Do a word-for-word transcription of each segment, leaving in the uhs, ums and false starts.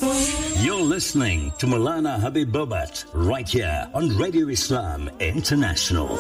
You're listening to Maulana Habib Bobat right here on Radio Islam International.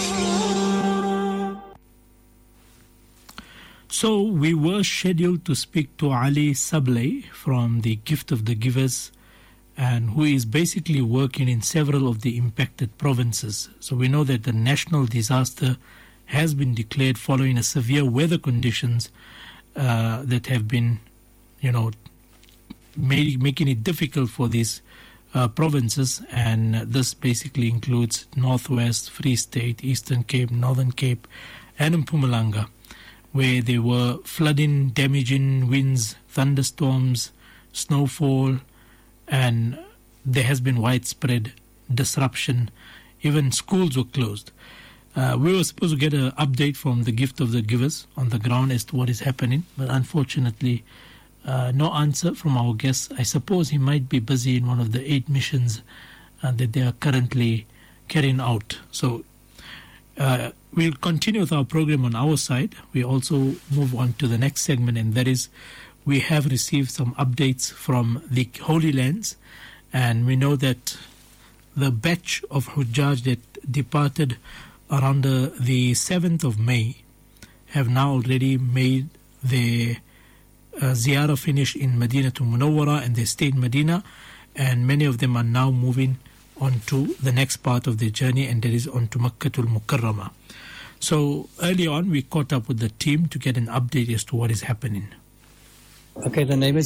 So we were scheduled to speak to Ali Sableh from the Gift of the Givers, and who is basically working in several of the impacted provinces. So we know that the national disaster has been declared following a severe weather conditions uh, that have been, you know, made, making it difficult for these uh, provinces, and this basically includes Northwest, Free State, Eastern Cape, Northern Cape, and Mpumalanga, where there were flooding, damaging winds, thunderstorms, snowfall, and there has been widespread disruption. Even schools were closed. Uh, we were supposed to get an update from the Gift of the Givers on the ground as to what is happening, but unfortunately, uh, no answer from our guest. I suppose he might be busy in one of the eight missions uh, that they are currently carrying out. So uh, we'll continue with our program on our side. We also move on to the next segment, and that is, we have received some updates from the Holy Lands, and we know that the batch of Hujjaj that departed around the, the seventh of May have now already made their uh, ziyarah finish in Medina to Munawwara, and they stay in Medina, and many of them are now moving on to the next part of their journey, and that is on to Makkatul Mukarramah. So early on we caught up with the team to get an update as to what is happening. Okay, the name is